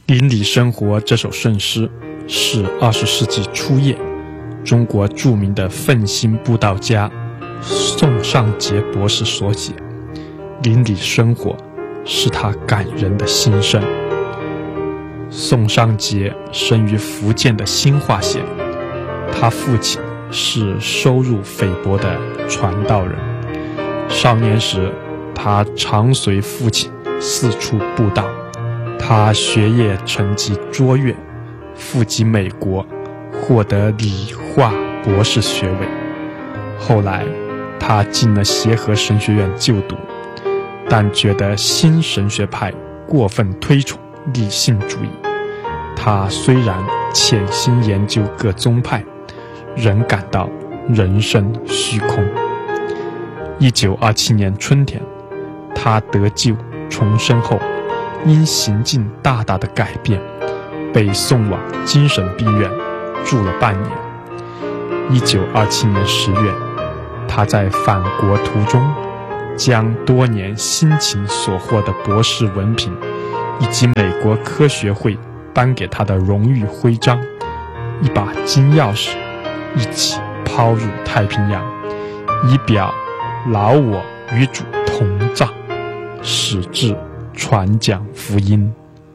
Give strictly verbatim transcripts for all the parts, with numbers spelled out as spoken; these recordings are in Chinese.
邻里生活这首圣诗是二十世纪初叶中国著名的奋心布道家宋尚杰博士所写。邻里生活是他感人的心声。宋尚杰生于福建的兴化县，他父亲是收入菲薄的传道人。少年时，他常随父亲四处布道。他学业成绩卓越，赴及美国，获得理化博士学位。后来，他进了协和神学院就读，但觉得新神学派过分推崇理性主义。他虽然潜心研究各宗派，仍感到人生虚空。一九二七年春天，他得救重生后，因行径大大的改变，被送往精神病院住了半年。一九二七年十月，他在返国途中，将多年辛勤所获的博士文凭，以及美国科学会颁给他的荣誉徽章、一把金钥匙，一起抛入太平洋，以表劳我与主同葬，始至传讲福音。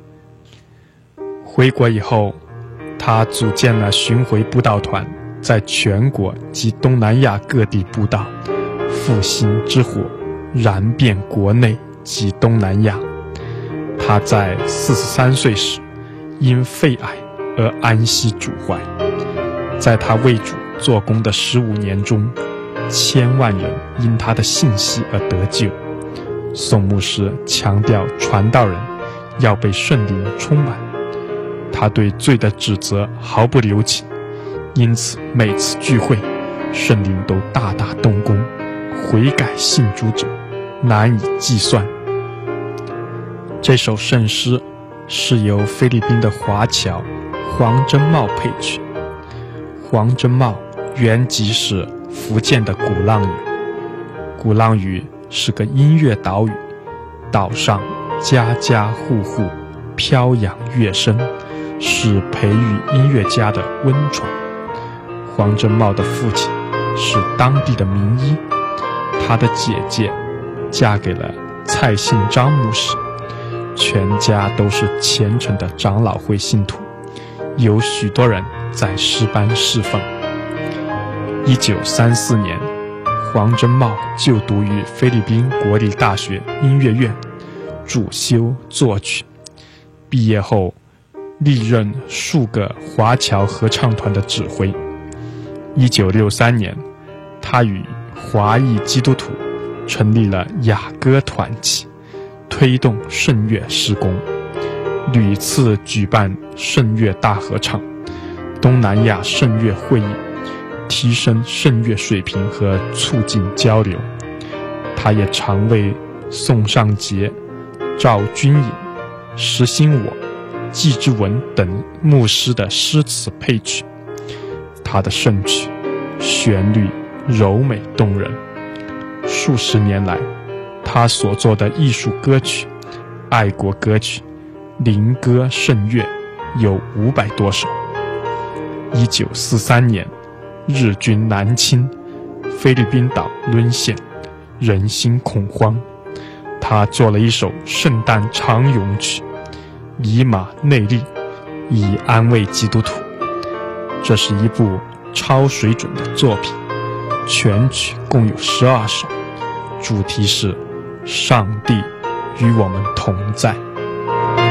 回国以后，他组建了巡回布道团，在全国及东南亚各地布道，复兴之火燃遍国内及东南亚。他在四十三岁时因肺癌而安息主怀。在他为主做工的十五年中，千万人因他的信息而得救。宋牧师强调传道人要被圣灵充满，他对罪的指责毫不留情，因此每次聚会，圣灵都大大动工，悔改信主者难以计算。这首圣诗是由菲律宾的华侨黄真茂配曲。黄真茂原籍是福建的鼓浪屿，鼓浪屿是个音乐岛屿，岛上家家户户飘扬乐声，是培育音乐家的温床。黄真茂的父亲是当地的名医，他的姐姐嫁给了蔡信章牧师，全家都是虔诚的长老会信徒，有许多人在诗班侍奉。一九三四年，黄真茂就读于菲律宾国立大学音乐院，主修作曲。毕业后，历任数个华侨合唱团的指挥。一九六三年，他与华裔基督徒成立了雅歌团契，推动圣乐事工，屡次举办圣乐大合唱、东南亚圣乐会议，提升圣乐水平和促进交流。他也常为宋尚杰、赵君颖、石兴我、季之文等牧师的诗词配曲。他的圣曲旋律柔美动人，数十年来，他所作的艺术歌曲、爱国歌曲、灵歌圣乐有五百多首。一九四三年，日军南侵，菲律宾岛沦陷，人心恐慌。他做了一首圣诞长咏曲《以马内利》，以安慰基督徒。这是一部超水准的作品，全曲共有十二首，主题是上帝与我们同在。